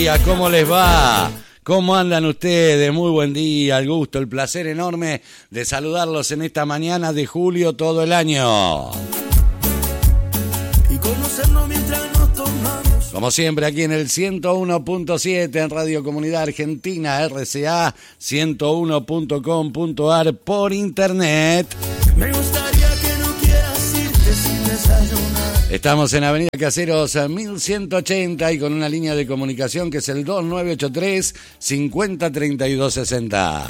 ¿Cómo les va? ¿Cómo andan ustedes? Muy buen día, el gusto, el placer enorme de saludarlos en esta mañana de julio todo el año. Y conocernos mientras nos tomamos. Como siempre aquí en el 101.7 en Radio Comunidad Argentina, RCA 101.com.ar por internet. Me gustaría que no quieras irte sin desayunar. Estamos en Avenida Caseros 1180 y con una línea de comunicación que es el 2983 503260.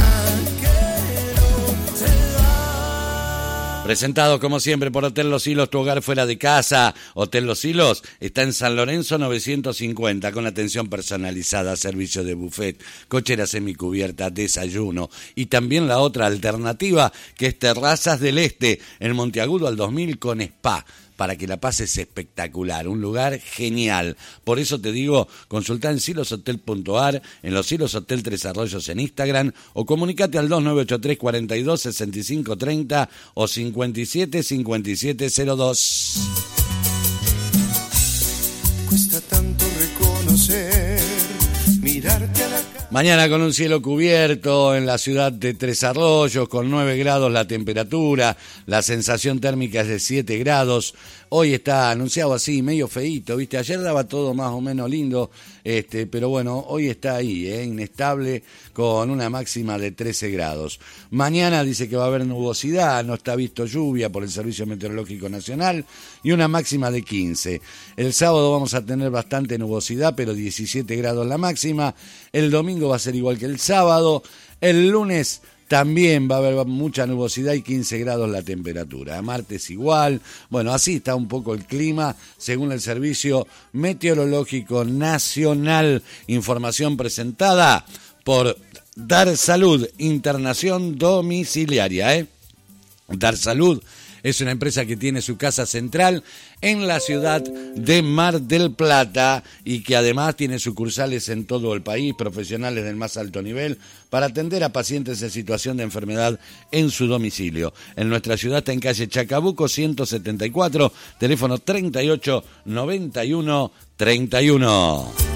Presentado como siempre por Hotel Los Hilos, tu hogar fuera de casa. Hotel Los Hilos está en San Lorenzo 950 con atención personalizada, servicio de buffet, cochera semicubierta, desayuno y también la otra alternativa que es Terrazas del Este en Monteagudo al 2000 con spa. Para que la pases espectacular, un lugar genial. Por eso te digo, consultá en siloshotel.ar, en Los Silos Hotel Tres Arroyos en Instagram, o comunicate al 2983 42 65 30 o 57 57 02. Cuesta tanto reconocer, mirarte a la cara. Mañana con un cielo cubierto en la ciudad de Tres Arroyos, con 9 grados la temperatura, la sensación térmica es de 7 grados. Hoy está anunciado así, medio feíto, ¿viste? Ayer daba todo más o menos lindo, pero bueno, hoy está ahí, inestable, con una máxima de 13 grados. Mañana dice que va a haber nubosidad, no está visto lluvia por el Servicio Meteorológico Nacional, y una máxima de 15. El sábado vamos a tener bastante nubosidad, pero 17 grados la máxima. El domingo va a ser igual que el sábado. El lunes también va a haber mucha nubosidad y 15 grados la temperatura. Martes igual. Bueno, así está un poco el clima según el Servicio Meteorológico Nacional. Información presentada por Dar Salud, internación domiciliaria. Dar Salud es una empresa que tiene su casa central en la ciudad de Mar del Plata y que además tiene sucursales en todo el país, profesionales del más alto nivel, para atender a pacientes en situación de enfermedad en su domicilio. En nuestra ciudad está en calle Chacabuco 174, teléfono 38 91 31.